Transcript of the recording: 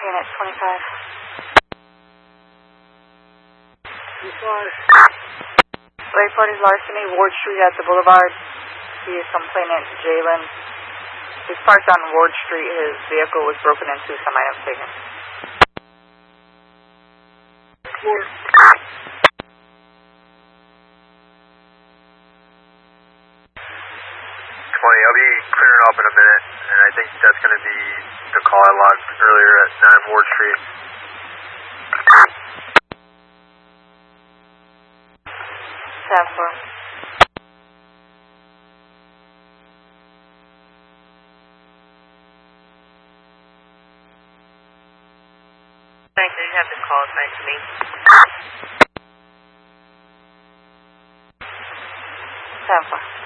Unit 25. Report is larceny, Ward Street at the Boulevard. He is complainant Jalen. He's parked on Ward Street. His vehicle was broken into, some items taken. 20, I'll be clearing up in a minute, and I think that's going to be the call I logged earlier at 9 Ward Street. Sanford. Thanks, I didn't have to call. It's nice to meet. Sanford.